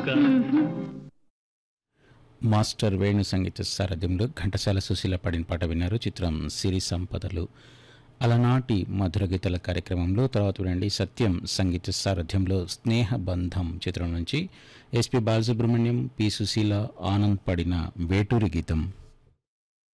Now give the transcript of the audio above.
Master Venu సంగీత సారథ్యంలో ఘంటసాల సుశీల పాడిన పాట విన్నారు. చిత్రం సిరి సంపదలు. అలనాటి మధుర గీతల కార్యక్రమంలో తర్వాత వినండి సత్యం సంగీత సారథ్యంలో స్నేహబంధం చిత్రం నుంచి ఎస్పి బాలసుబ్రహ్మణ్యం, పి సుశీల, ఆనంద్ పాడిన వేటూరి గీతం.